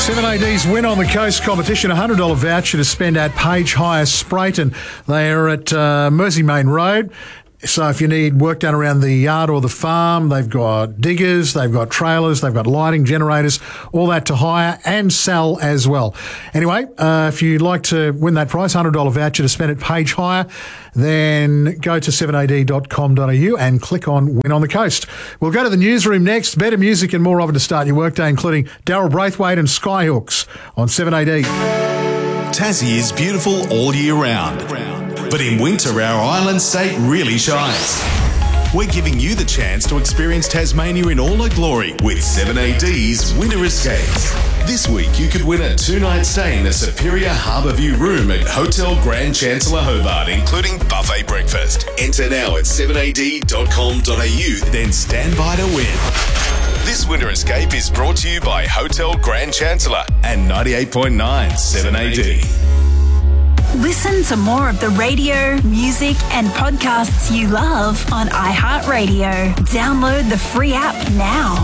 7AD's Win on the Coast competition, $100 voucher to spend at Page Hire Sprayton. They are at Mersey Main Road. So if you need work done around the yard or the farm, they've got diggers, they've got trailers, they've got lighting generators, all that to hire and sell as well. Anyway, if you'd like to win that prize, $100 voucher to spend at Page Hire, then go to 7ad.com.au and click on Win on the Coast. We'll go to the newsroom next. Better music and more of it to start your workday, including Daryl Braithwaite and Skyhooks on 7AD. Tassie is beautiful all year round. But in winter, our island state really shines. We're giving you the chance to experience Tasmania in all her glory with 7AD's Winter Escapes. This week, you could win a 2-night stay in the Superior Harbourview room at Hotel Grand Chancellor Hobart, including buffet breakfast. Enter now at 7ad.com.au, then stand by to win. This Winter Escape is brought to you by Hotel Grand Chancellor and 98.9 7AD. Listen to more of the radio, music and podcasts you love on iHeartRadio. Download the free app now.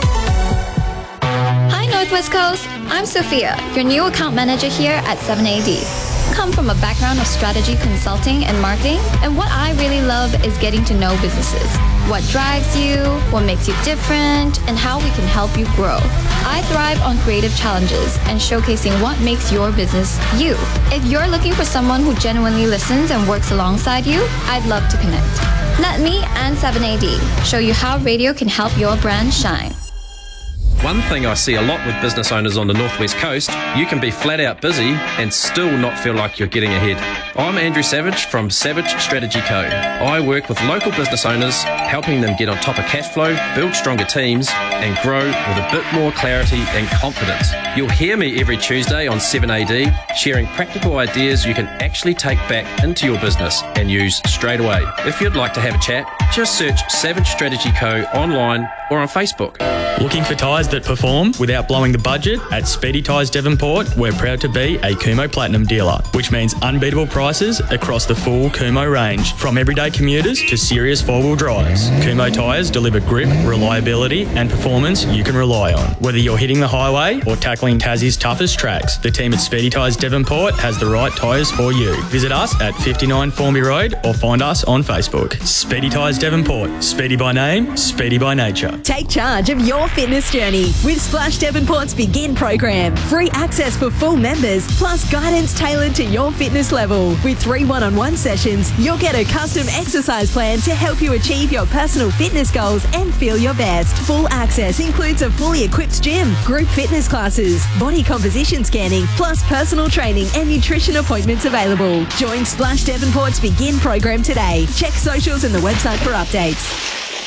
Hi Northwest Coast, I'm Sophia, your new account manager here at 7AD. Come from a background of strategy consulting and marketing, and what I really love is getting to know businesses. What drives you, what makes you different, and how we can help you grow. I thrive on creative challenges and showcasing what makes your business you. If you're looking for someone who genuinely listens and works alongside you, I'd love to connect. Let me and 7AD show you how radio can help your brand shine. One thing I see a lot with business owners on the Northwest Coast, you can be flat out busy and still not feel like you're getting ahead. I'm Andrew Savage from Savage Strategy Co. I work with local business owners, helping them get on top of cash flow, build stronger teams, and grow with a bit more clarity and confidence. You'll hear me every Tuesday on 7AD, sharing practical ideas you can actually take back into your business and use straight away. If you'd like to have a chat, just search Savage Strategy Co. online or on Facebook. Looking for tyres that perform without blowing the budget? At Speedy Tyres Devonport, we're proud to be a Kumho Platinum dealer, which means unbeatable prices across the full Kumho range, from everyday commuters to serious four-wheel drives. Kumho tyres deliver grip, reliability and performance you can rely on. Whether you're hitting the highway or tackling Tassie's toughest tracks, the team at Speedy Tyres Devonport has the right tyres for you. Visit us at 59 Formby Road or find us on Facebook. Speedy Tyres Devonport. Speedy by name, speedy by nature. Take charge of your fitness journey with Splash Devonport's Begin program. Free access for full members, plus guidance tailored to your fitness level. With 3 one-on-one sessions, you'll get a custom exercise plan to help you achieve your personal fitness goals and feel your best. Full access includes a fully equipped gym, group fitness classes, body composition scanning, plus personal training and nutrition appointments available. Join Splash Devonport's Begin program today. Check socials and the website for updates.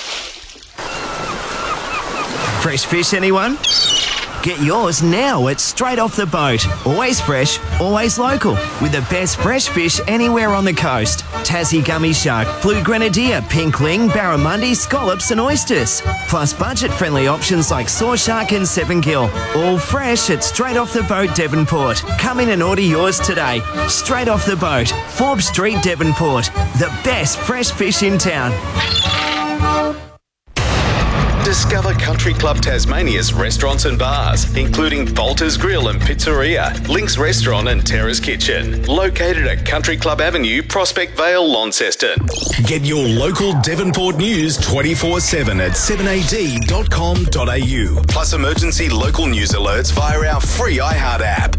Fresh fish, anyone? Get yours now at Straight Off the Boat. Always fresh, always local. With the best fresh fish anywhere on the coast. Tassie gummy shark, blue grenadier, pink ling, barramundi, scallops and oysters. Plus budget-friendly options like saw shark and 7-gill. All fresh at Straight Off the Boat Devonport. Come in and order yours today. Straight Off the Boat, Forbes Street, Devonport. The best fresh fish in town. Discover Country Club Tasmania's restaurants and bars, including Bolter's Grill and Pizzeria, Link's Restaurant and Terrace Kitchen, located at Country Club Avenue, Prospect Vale, Launceston. Get your local Devonport news 24/7 at 7ad.com.au, plus emergency local news alerts via our free iHeart app.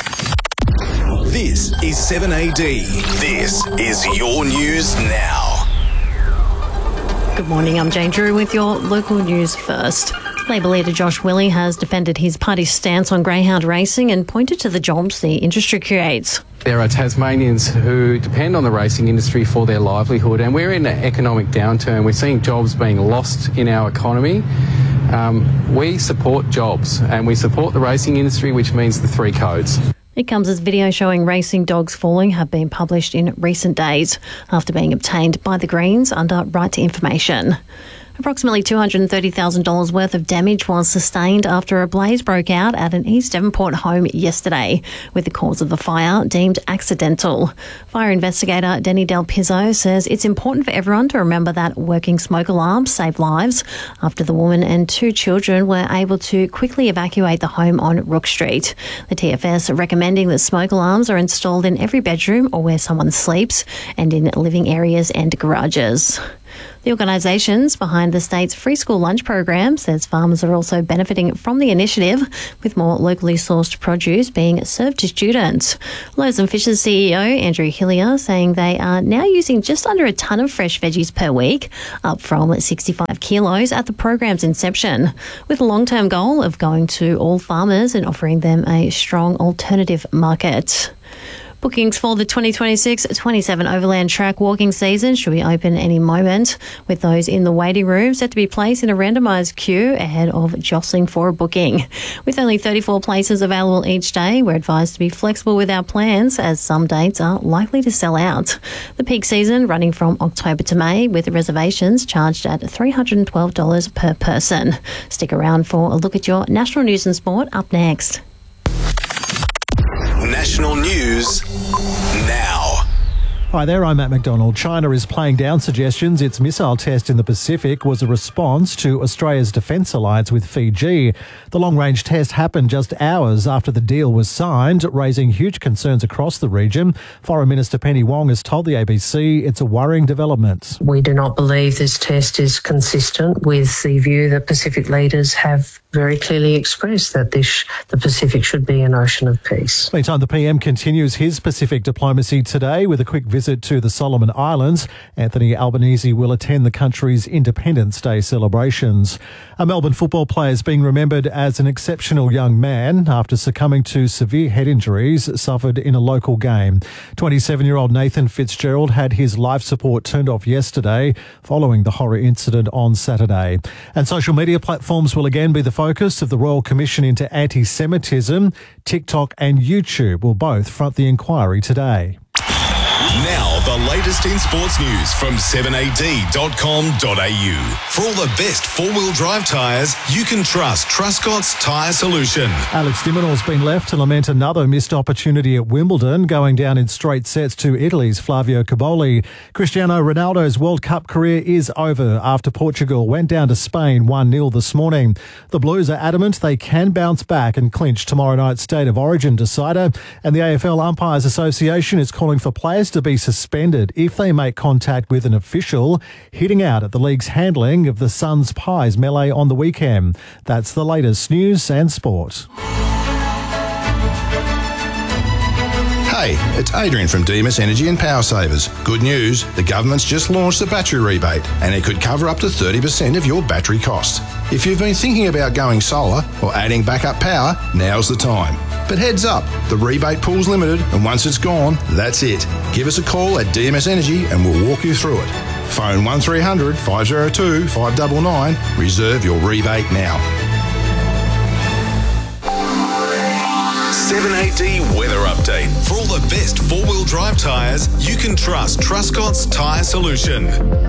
This is 7AD. This is your news now. Good morning, I'm Jane Drew with your local news first. Labor leader Josh Willey has defended his party's stance on greyhound racing and pointed to the jobs the industry creates. There are Tasmanians who depend on the racing industry for their livelihood, and we're in an economic downturn. We're seeing jobs being lost in our economy. We support jobs and we support the racing industry, which means the 3 codes. It comes as video showing racing dogs falling have been published in recent days after being obtained by the Greens under Right to Information. Approximately $230,000 worth of damage was sustained after a blaze broke out at an East Devonport home yesterday, with the cause of the fire deemed accidental. Fire investigator Denny Del Pizzo says it's important for everyone to remember that working smoke alarms save lives after the woman and 2 children were able to quickly evacuate the home on Rook Street. The TFS recommending that smoke alarms are installed in every bedroom or where someone sleeps and in living areas and garages. The organisations behind the state's free school lunch program says farmers are also benefiting from the initiative, with more locally sourced produce being served to students. Loaves and Fishes CEO Andrew Hillier saying they are now using just under a tonne of fresh veggies per week, up from 65 kilos at the program's inception, with a long-term goal of going to all farmers and offering them a strong alternative market. Bookings for the 2026-27 Overland Track walking season should be open any moment, with those in the waiting room set to be placed in a randomised queue ahead of jostling for a booking. With only 34 places available each day, we're advised to be flexible with our plans, as some dates are likely to sell out. The peak season running from October to May, with reservations charged at $312 per person. Stick around for a look at your national news and sport up next. National news now. Hi there, I'm Matt McDonald. China is playing down suggestions its missile test in the Pacific was a response to Australia's defence alliance with Fiji. The long-range test happened just hours after the deal was signed, raising huge concerns across the region. Foreign Minister Penny Wong has told the ABC it's a worrying development. We do not believe this test is consistent with the view that Pacific leaders have very clearly expressed, that the Pacific should be an ocean of peace. Meantime, the PM continues his Pacific diplomacy today with a quick visit to the Solomon Islands. Anthony Albanese will attend the country's Independence Day celebrations. A Melbourne football player is being remembered as an exceptional young man after succumbing to severe head injuries suffered in a local game. 27-year-old Nathan Fitzgerald had his life support turned off yesterday following the horror incident on Saturday. And social media platforms will again be the focus of the Royal Commission into Anti-Semitism. TikTok and YouTube will both front the inquiry today. Now, the latest in sports news from 7ad.com.au. For all the best four-wheel drive tyres, you can trust Truscott's Tyre Solution. Alex de Minaur's been left to lament another missed opportunity at Wimbledon, going down in straight sets to Italy's Flavio Cobolli. Cristiano Ronaldo's World Cup career is over after Portugal went down to Spain 1-0 this morning. The Blues are adamant they can bounce back and clinch tomorrow night's State of Origin decider, and the AFL Umpires Association is calling for players to be suspended if they make contact with an official, hitting out at the league's handling of the Suns Pies melee on the weekend. That's the latest news and sport. Hey, it's Adrian from Demas Energy and Power Savers. Good news, the government's just launched the battery rebate and it could cover up to 30% of your battery cost. If you've been thinking about going solar or adding backup power, now's the time. But heads up, the rebate pool's limited and once it's gone, that's it. Give us a call at DMS Energy and we'll walk you through it. Phone 1300 502 599. Reserve your rebate now. 7AD Weather Update. For all the best four-wheel drive tyres, you can trust Truscott's Tyre Solution.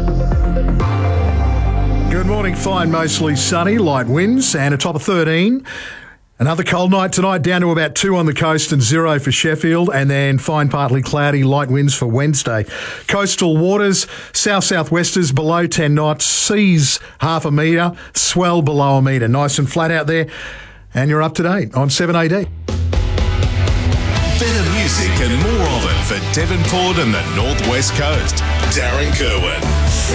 Good morning. Fine, mostly sunny, light winds and a top of 13. Another cold night tonight, down to about 2 on the coast and 0 for Sheffield, and then fine, partly cloudy, light winds for Wednesday. Coastal waters, south-southwesters below 10 knots, seas half a metre, swell below a metre. Nice and flat out there, and you're up to date on 7AD. Better music and more of it for Devonport and the Northwest Coast. Darren Kerwin.